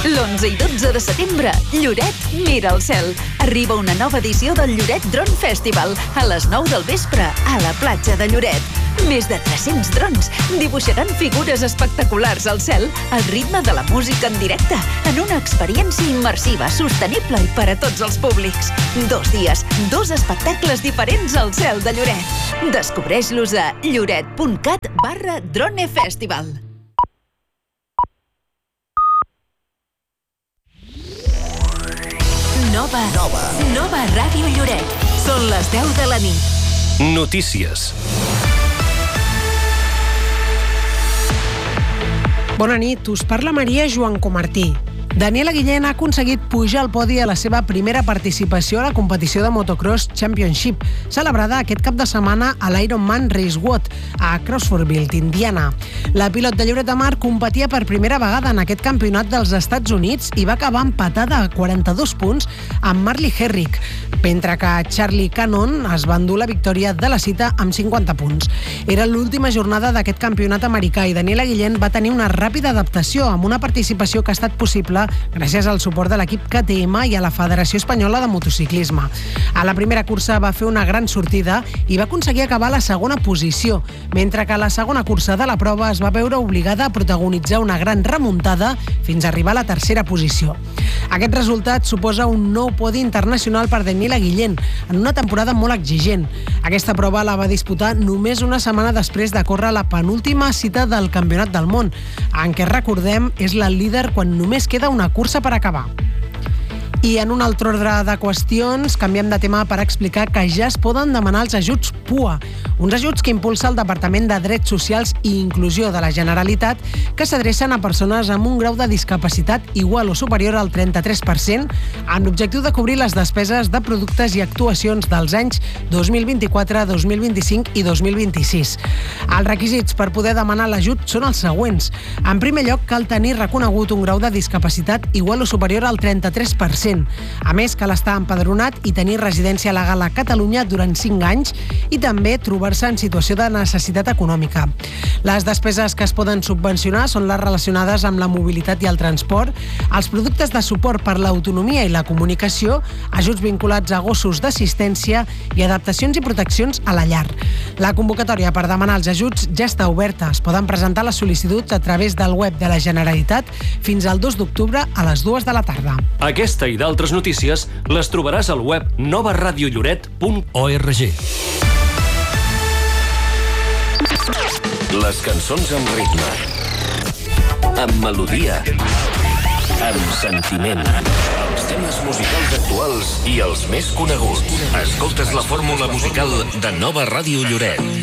L'11 i 12 de setembre, Lloret mira el cel. Arriba una nova edició del Lloret Drone Festival a les 9 del vespre a la platja de Lloret. Més de 300 drons dibuixaran figures espectaculars al cel al ritme de la música en directe, en una experiència immersiva, sostenible i per a tots els públics. 2 dies, 2 espectacles diferents al cel de Lloret. Descobreix-los a lloret.cat/dronefestival. Nova Ràdio Lloret. Són les 10 de la nit. Notícies. Bona nit, us parla Maria Joan Comartí. Daniela Guillén ha aconseguit pujar al podi a la seva primera participació a la competició de motocross Championship, celebrada aquest cap de setmana a l'Ironman Racewood, a Crawfordsville, Indiana. La pilot de Lloret de Mar competia per primera vegada en aquest campionat dels Estats Units i va acabar empatada a 42 punts amb Marley Herrick, mentre que Charlie Cannon es va endur la victòria de la cita amb 50 punts. Era l'última jornada d'aquest campionat americà i Daniela Guillén va tenir una ràpida adaptació amb una participació que ha estat possible gràcies al suport de l'equip KTM i a la Federació Espanyola de Motociclisme. A la primera cursa va fer una gran sortida i va aconseguir acabar a la segona posició, mentre que a la segona cursa de la prova es va veure obligada a protagonitzar una gran remuntada fins a arribar a la tercera posició. Aquest resultat suposa un nou podi internacional per Daniela Guillén en una temporada molt exigent. Aquesta prova la va disputar només una setmana després de córrer la penúltima cita del Campionat del Món, en què, recordem, és la líder quan només queda una cursa per acabar. I en un altre ordre de qüestions, canviem de tema per explicar que ja es poden demanar els ajuts PUA, uns ajuts que impulsa el Departament de Drets Socials i Inclusió de la Generalitat, que s'adrecen a persones amb un grau de discapacitat igual o superior al 33%, amb l'objectiu de cobrir les despeses de productes i actuacions dels anys 2024, 2025 i 2026. Els requisits per poder demanar l'ajut són els següents. En primer lloc, cal tenir reconegut un grau de discapacitat igual o superior al 33%. A més, cal estar empadronat i tenir residència legal a Catalunya durant 5 anys i també trobar-se en situació de necessitat econòmica. Les despeses que es poden subvencionar són les relacionades amb la mobilitat i el transport, els productes de suport per l'autonomia i la comunicació, ajuts vinculats a gossos d'assistència i adaptacions i proteccions a la llar. La convocatòria per demanar els ajuts ja està oberta. Es poden presentar les sol·licituds a través del web de la Generalitat fins al 2 d'octubre a les 2 de la tarda. Aquesta i d'altres notícies les trobaràs al web novaradiolloret.org. Les cançons amb ritme, amb melodia, amb sentiment, els temes musicals actuals i els més coneguts. Escoltes la fórmula musical de Nova Ràdio Lloret.